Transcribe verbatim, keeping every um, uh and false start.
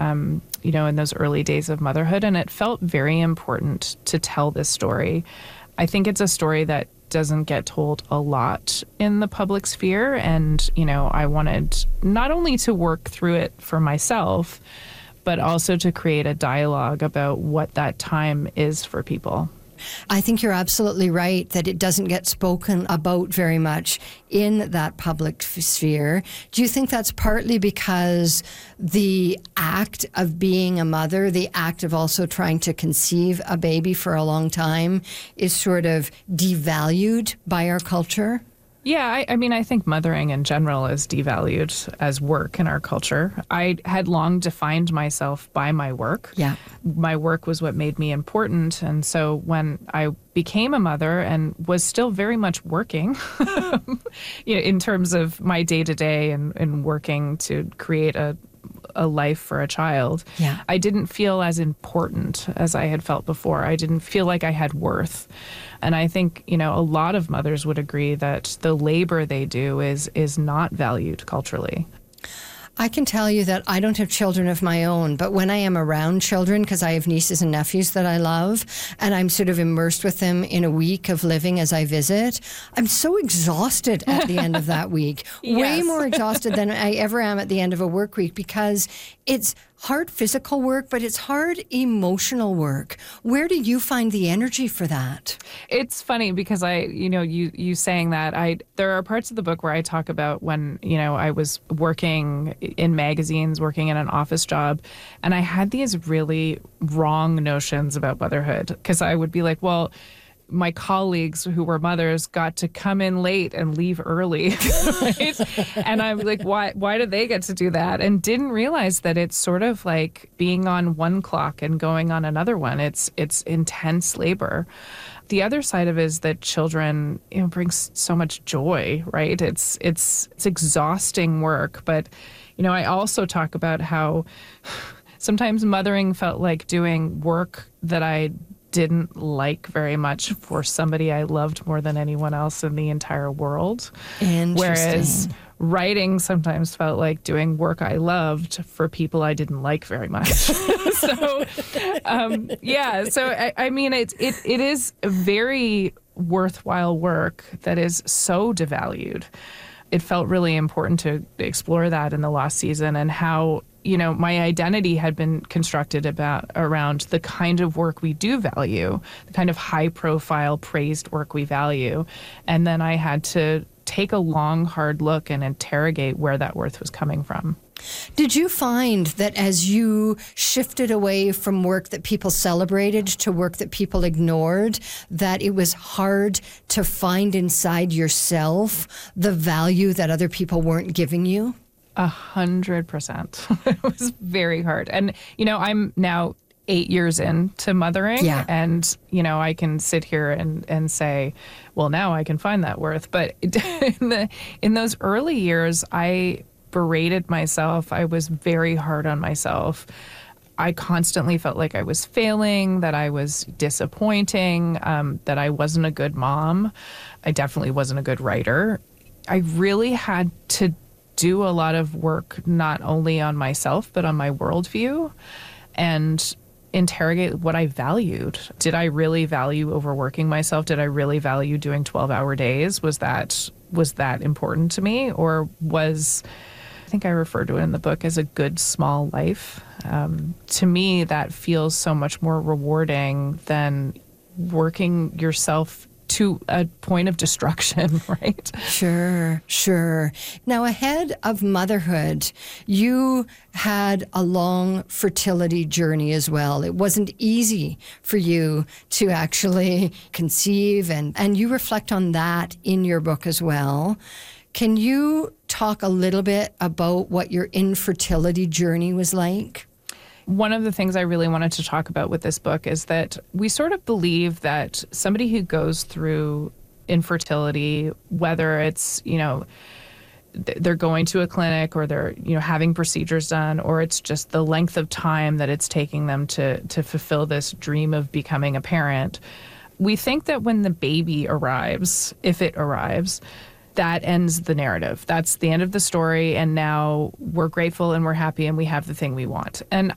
um, you know, in those early days of motherhood. And it felt very important to tell this story. I think it's a story that doesn't get told a lot in the public sphere. And, you know, I wanted not only to work through it for myself, but also to create a dialogue about what that time is for people. I think you're absolutely right that it doesn't get spoken about very much in that public sphere. Do you think that's partly because the act of being a mother, the act of also trying to conceive a baby for a long time, is sort of devalued by our culture? Yeah, I, I mean, I think mothering in general is devalued as work in our culture. I had long defined myself by my work. Yeah. My work was what made me important. And so when I became a mother and was still very much working, you know, in terms of my day-to-day and, and working to create a a life for a child, yeah. I didn't feel as important as I had felt before. I didn't feel like I had worth. And I think, you know, a lot of mothers would agree that the labor they do is is not valued culturally. I can tell you that I don't have children of my own, but when I am around children, because I have nieces and nephews that I love, and I'm sort of immersed with them in a week of living as I visit, I'm so exhausted at the end of that week. Yes. Way more exhausted than I ever am at the end of a work week, because it's hard physical work, but it's hard emotional work. Where do you find the energy for that? It's funny because I, you know, you you saying that, I there are parts of the book where I talk about when, you know, I was working in magazines, working in an office job, and I had these really wrong notions about motherhood, because I would be like, well, my colleagues who were mothers got to come in late and leave early, right? And I'm like, why why did they get to do that? And didn't realize that it's sort of like being on one clock and going on another one. It's it's intense labor. The other side of it is that children, you know, brings so much joy, right? It's it's it's exhausting work, but you know, I also talk about how sometimes mothering felt like doing work that I didn't like very much for somebody I loved more than anyone else in the entire world. Whereas writing sometimes felt like doing work I loved for people I didn't like very much. so, um, yeah, so I, I mean, it, it it is a very worthwhile work that is so devalued. It felt really important to explore that in the last season, and how, you know, my identity had been constructed about around the kind of work we do value, the kind of high profile praised work we value. And then I had to take a long, hard look and interrogate where that worth was coming from. Did you find that as you shifted away from work that people celebrated to work that people ignored, that it was hard to find inside yourself the value that other people weren't giving you? A hundred percent. It was very hard. And, you know, I'm now eight years into mothering, yeah. and, you know, I can sit here and, and say, well, now I can find that worth. But in the in those early years, I berated myself. I was very hard on myself. I constantly felt like I was failing, that I was disappointing, um, that I wasn't a good mom. I definitely wasn't a good writer. I really had to do a lot of work, not only on myself, but on my worldview, and interrogate what I valued. Did I really value overworking myself? Did I really value doing twelve-hour days? Was that was that important to me? Or was, I think I refer to it in the book as a good small life. Um, to me, that feels so much more rewarding than working yourself to a point of destruction, right? Sure, sure. Now, ahead of motherhood, you had a long fertility journey as well. It wasn't easy for you to actually conceive, and, and you reflect on that in your book as well. Can you talk a little bit about what your infertility journey was like? One of the things I really wanted to talk about with this book is that we sort of believe that somebody who goes through infertility, whether it's, you know, they're going to a clinic or they're, you know, having procedures done, or it's just the length of time that it's taking them to, to fulfill this dream of becoming a parent, we think that when the baby arrives, if it arrives, that ends the narrative. That's the end of the story, and now we're grateful and we're happy and we have the thing we want. And